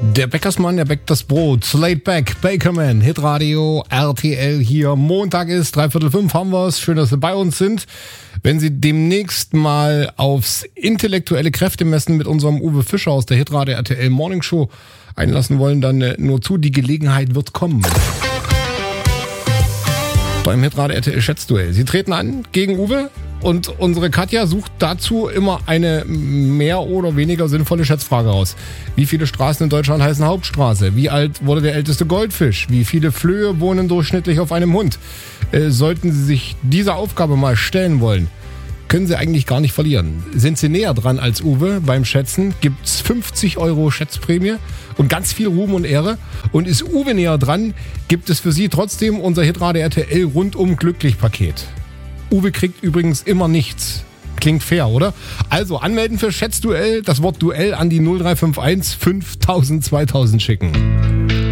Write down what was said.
Der Bäckersmann, der bäckt das Brot. Laid Back, Bakerman, Hitradio, RTL hier. Montag ist, 4:45 haben wir es. Schön, dass Sie bei uns sind. Wenn Sie demnächst mal aufs intellektuelle Kräftemessen mit unserem Uwe Fischer aus der Hitradio RTL Morning Show einlassen wollen, dann nur zu, die Gelegenheit wird kommen. Beim Hitradio RTL Schätzduell. Sie treten an gegen Uwe und unsere Katja sucht dazu immer eine mehr oder weniger sinnvolle Schätzfrage aus. Wie viele Straßen in Deutschland heißen Hauptstraße? Wie alt wurde der älteste Goldfisch? Wie viele Flöhe wohnen durchschnittlich auf einem Hund? Sollten Sie sich dieser Aufgabe mal stellen wollen, können Sie eigentlich gar nicht verlieren. Sind Sie näher dran als Uwe beim Schätzen, gibt's 50 € Schätzprämie und ganz viel Ruhm und Ehre. Und ist Uwe näher dran, gibt es für Sie trotzdem unser Hitradio RTL rundum Glücklich-Paket. Uwe kriegt übrigens immer nichts. Klingt fair, oder? Also anmelden für Schätzduell, das Wort Duell an die 0351 5000 2000 schicken.